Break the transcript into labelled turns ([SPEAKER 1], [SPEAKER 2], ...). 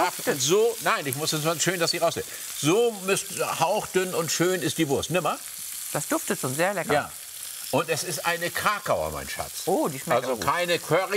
[SPEAKER 1] duftet.
[SPEAKER 2] So, nein, ich muss jetzt mal schön, dass Sie rausnehmen. So hauchdünn und schön ist die Wurst. Nimm mal.
[SPEAKER 1] Das duftet schon sehr lecker.
[SPEAKER 2] Ja. Und es ist eine Krakauer, mein Schatz.
[SPEAKER 1] Oh, die schmeckt
[SPEAKER 2] also
[SPEAKER 1] auch gut.
[SPEAKER 2] keine Curry.